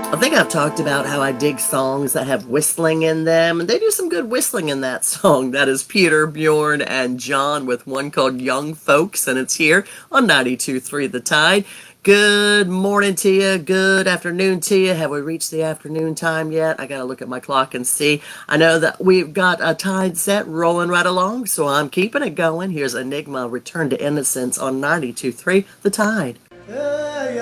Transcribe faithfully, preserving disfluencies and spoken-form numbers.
I think I've talked about how I dig songs that have whistling in them, and they do some good whistling in that song. That is Peter, Bjorn, and John with one called Young Folks, and it's here on ninety-two point three The Tide. Good morning to you. Good afternoon to you. Have we reached the afternoon time yet? I got to look at my clock and see. I know that we've got a Tide set rolling right along, so I'm keeping it going. Here's Enigma Return to Innocence on ninety-two point three The Tide.